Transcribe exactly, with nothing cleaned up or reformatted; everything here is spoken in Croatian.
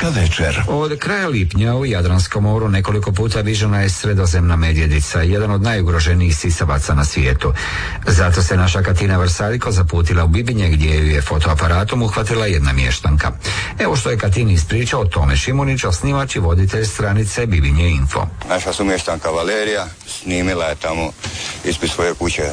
Svaka večer. Od kraja lipnja u Jadranskom moru nekoliko puta viđena je sredozemna medvjedica, jedan od najugroženijih sisavaca na svijetu. Zato se naša Katina Vrsaljko zaputila u Bibinje, gdje ju je fotoaparatom uhvatila jedna mještanka. Evo što je Katini ispričao Tome Šimunić, osnivač i voditelj stranice Bibinje Info. Naša sumještanka Valerija snimila je tamo ispred svoje kuće